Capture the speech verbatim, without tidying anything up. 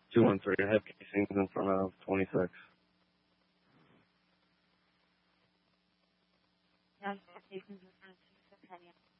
Two one three. I have casings in front of twenty six. Yeah, casings in front of twenty six.